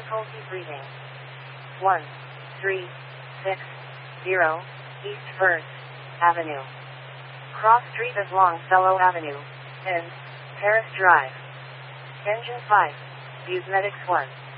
Difficulty breathing. 1360 East First Avenue. Cross Street of Longfellow Avenue. End. Paris Drive. Engine 5. Views Medics 1.